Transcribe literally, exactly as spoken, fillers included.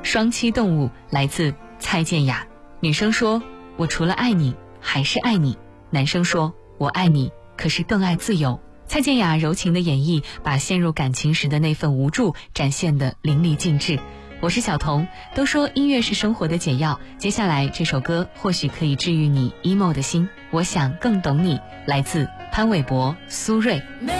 双栖动物来自蔡健雅。女生说，我除了爱你还是爱你。男生说，我爱你可是更爱自由。蔡健雅柔情的演绎，把陷入感情时的那份无助展现得淋漓尽致。我是小童，都说音乐是生活的解药，接下来这首歌或许可以治愈你 emo 的心。我想更懂你，来自潘玮柏、苏芮。